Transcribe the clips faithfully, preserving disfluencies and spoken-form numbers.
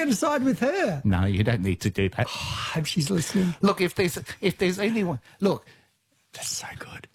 going to side with her. No, you don't need to do that. Oh, I hope she's listening. Look, if there's if there's anyone, look, That's so good.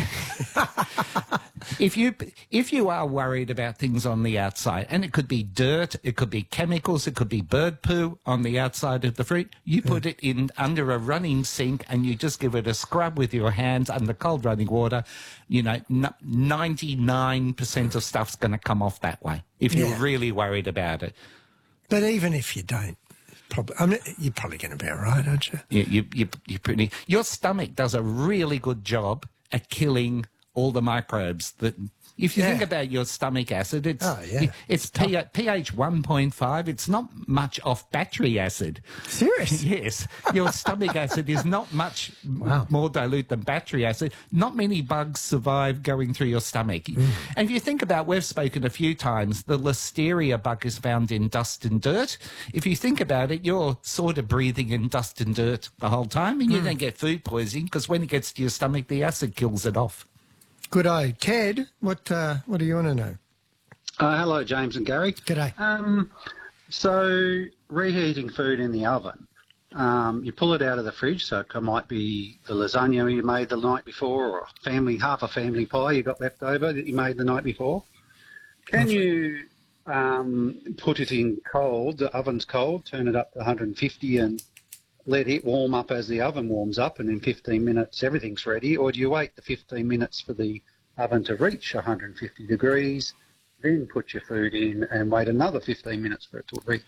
if you if you are worried about things on the outside, and it could be dirt, it could be chemicals, it could be bird poo on the outside of the fruit, you put it in under a running sink and you just give it a scrub with your hands under cold running water. You know, ninety-nine percent of stuff's going to come off that way if you're Yeah. really worried about it. But even if you don't, probably, I mean, you're probably going to be all right, aren't you? You, you, you, you're pretty. Your stomach does a really good job at killing all the microbes that. If you Yeah. think about your stomach acid, it's Oh, yeah. it's P- pH one point five. It's not much off battery acid. Serious? Yes, your stomach acid is not much Wow. more dilute than battery acid. Not many bugs survive going through your stomach. Mm. And if you think about, we've spoken a few times, the Listeria bug is found in dust and dirt. If you think about it, you're sort of breathing in dust and dirt the whole time, and you Mm. don't get food poisoning because when it gets to your stomach, the acid kills it off. Good eye. Ted, what uh, what do you want to know? Uh, hello, James and Gary. G'day. Um, so, reheating food in the oven. Um, you pull it out of the fridge, so it might be the lasagna you made the night before, or a family half a family pie you got left over that you made the night before. Can you um, put it in cold? The oven's cold. Turn it up to one hundred fifty and let it warm up as the oven warms up, and in fifteen minutes everything's ready? Or do you wait the fifteen minutes for the oven to reach one hundred fifty degrees, then put your food in and wait another fifteen minutes for it to reach?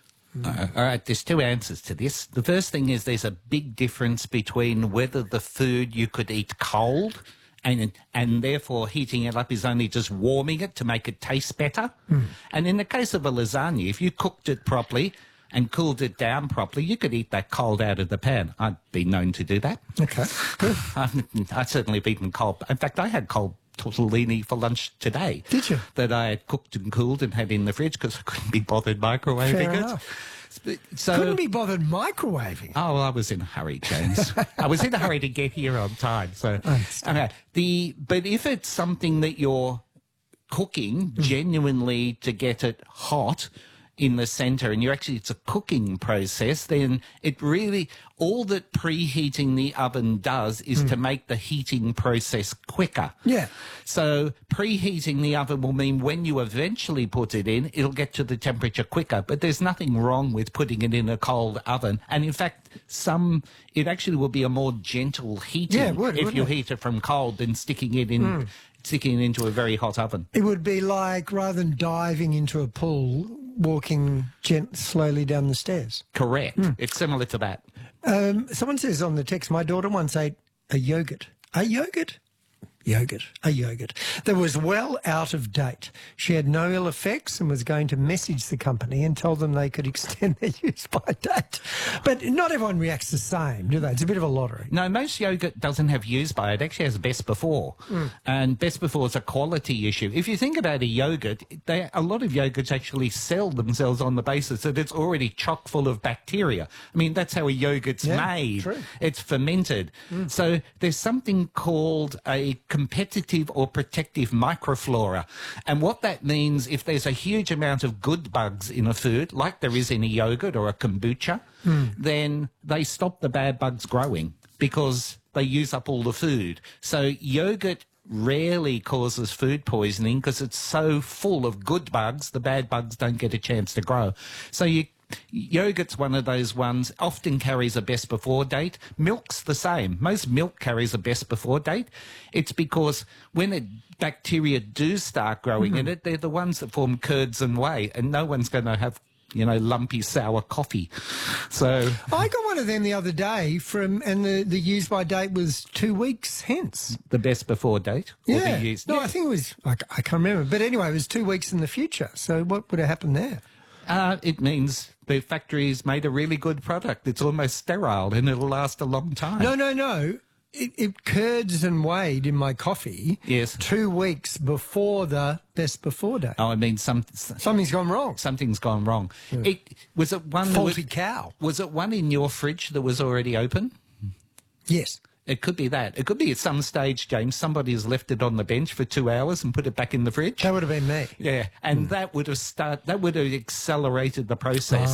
Uh, all right, there's two answers to this. The first thing is there's a big difference between whether the food you could eat cold and and therefore heating it up is only just warming it to make it taste better. Mm. And in the case of a lasagna, if you cooked it properly and cooled it down properly, you could eat that cold out of the pan. I've been known to do that. Okay, good. I've, I've certainly eaten cold. In fact, I had cold tortellini for lunch today. Did you? That I had cooked and cooled and had in the fridge because I couldn't be bothered microwaving Fair it. enough. So, Couldn't be bothered microwaving. Oh, well, I was in a hurry, James. I was in a hurry to get here on time. So, okay. The but if it's something that you're cooking Mm. genuinely to get it hot in the centre, and you're actually it's a cooking process, then it really all that preheating the oven does is to make the heating process quicker. Yeah. So preheating the oven will mean when you eventually put it in, it'll get to the temperature quicker. But there's nothing wrong with putting it in a cold oven. And in fact, some it actually will be a more gentle heating Yeah, it would, if wouldn't you it? heat it from cold than sticking it in sticking it into a very hot oven. It would be like, rather than diving into a pool, walking gent- slowly down the stairs. Correct. It's similar to that. Um, someone says on the text, my daughter once ate a yogurt. A yogurt? Yogurt. A yogurt. That was well out of date. She had no ill effects and was going to message the company and tell them they could extend their use by date. But not everyone reacts the same, do they? It's a bit of a lottery. No, most yogurt doesn't have use by. It actually has best before. Mm. And best before is a quality issue. If you think about a yogurt, they, a lot of yogurts actually sell themselves on the basis that it's already chock full of bacteria. I mean, that's how a yogurt's Yeah, made. true. It's fermented. Mm. So there's something called a competitive or protective microflora. And what that means, if there's a huge amount of good bugs in a food, like there is in a yogurt or a kombucha, mm. then they stop the bad bugs growing because they use up all the food. So yogurt rarely causes food poisoning because it's so full of good bugs, the bad bugs don't get a chance to grow. So you Yogurt's one of those ones, often carries a best before date. Milk's the same. Most milk carries a best before date. It's because when it, bacteria do start growing mm. in it, they're the ones that form curds and whey, and no one's going to have, you know, lumpy sour coffee. So I got one of them the other day from, and the, the use by date was two weeks hence. The best before date? Or Yeah. the use, no, yeah. I think it was, I, I can't remember. But anyway, it was two weeks in the future. So what would have happened there? Uh, it means the factory's made a really good product. It's almost sterile and it'll last a long time. No, no, no. It, it curds and weighed in my coffee Yes. two weeks before the best before date. Oh, I mean, some, Something's gone wrong. something's gone wrong. It was it one that Faulty was, cow. was it one in your fridge that was already open? Yes. It could be that. It could be at some stage, James, somebody has left it on the bench for two hours and put it back in the fridge. That would have been me. Yeah, and that would have start. That would have accelerated the process.